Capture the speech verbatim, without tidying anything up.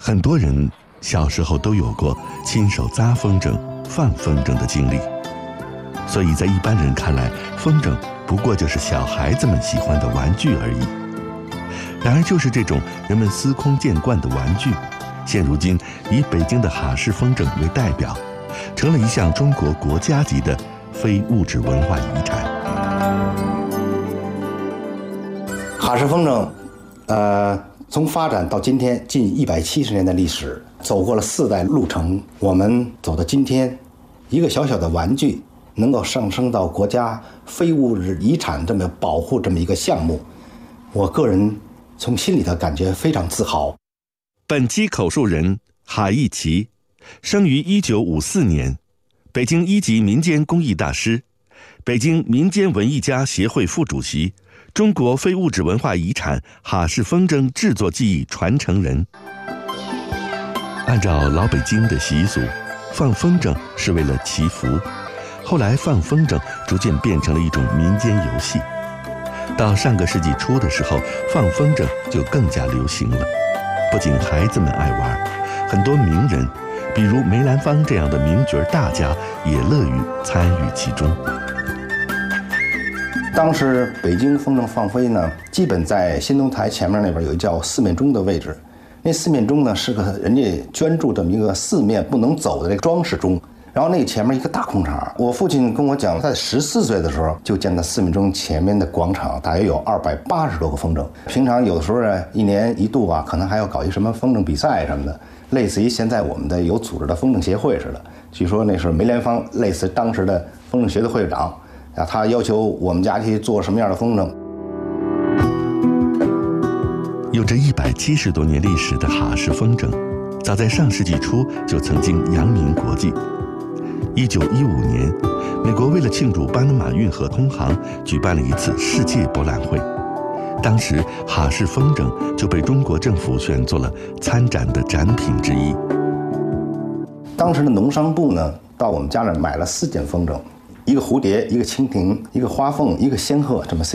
很多人小时候都有过亲手扎风筝、放风筝的经历，所以在一般人看来，风筝不过就是小孩子们喜欢的玩具而已。然而，就是这种人们司空见惯的玩具，现如今以北京的哈式风筝为代表，成了一项中国国家级的非物质文化遗产。 哈式风筝，呃，从发展到今天近一百七十年的历史，走过了四代路程，我们走到今天，一个小小的玩具能够上升到国家非物质遗产这么保护这么一个项目，我个人从心里头感觉非常自豪。 本期口述人哈义奇，生于一九五四年，北京一级民间工艺大师，北京民间文艺家协会副主席，中国非物质文化遗产哈式风筝制作技艺传承人。按照老北京的习俗，放风筝是为了祈福，后来放风筝逐渐变成了一种民间游戏。到上个世纪初的时候，放风筝就更加流行了。不仅孩子们爱玩，很多名人，比如梅兰芳这样的名角大家，也乐于参与其中。 当时北京风筝放飞呢，基本在新东台前面那边有一叫四面钟的位置。那四面钟呢，是个人家捐助这么一个四面不能走的这个装饰钟。然后那个前面一个大空场，我父亲跟我讲，他十四岁的时候就见到四面钟前面的广场大约有二百八十多个风筝。平常有的时候呢，一年一度啊，可能还要搞一什么风筝比赛什么的，类似于现在我们的有组织的风筝协会似的。据说那是梅兰芳类似当时的风筝协的会长啊，他要求我们家去做什么样的风筝。 有着一百七十多年历史的哈式风筝，早在上世纪初就曾经扬名国际。一九一五年，美国为了庆祝巴拿马运河通航，举办了一次世界博览会。当时，哈式风筝就被中国政府选做了参展的展品之一。 当时的农商部呢，到我们家那儿买了四件风筝，一个蝴蝶，一个蜻蜓，一个花凤，一个仙鹤，这么四